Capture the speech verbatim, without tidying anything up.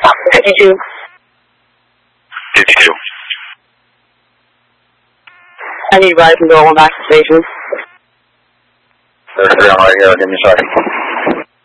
fifty-two. fifty-two. I need to ride from door one back to the station. thirty-three on right here, give me a second.